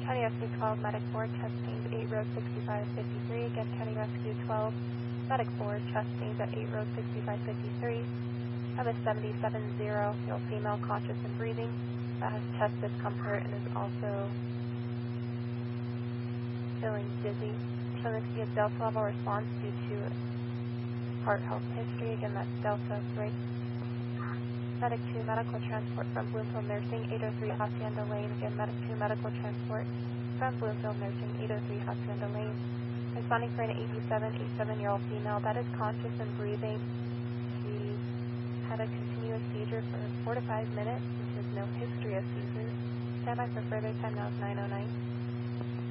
County Rescue 12, Medic 4, chest pains 8 Road 6553. Again, County Rescue 12, Medic 4, chest pains at 8 Road 6553. I have a 7070-year-old female conscious and breathing that has chest discomfort and is also feeling dizzy. Showing this to be a Delta level response due to heart health history. Again, that's Delta 3. Medic 2, medical transport from Bloomfield Nursing, 803 Hacienda Lane. Again, Medic 2, medical transport from Bloomfield Nursing, 803 Hacienda Lane. Responding for an 87-year-old female that is conscious and breathing. She had a continuous seizure for 4 to 5 minutes, and she has no history of seizures. Stand by for further. Time now is 9:09.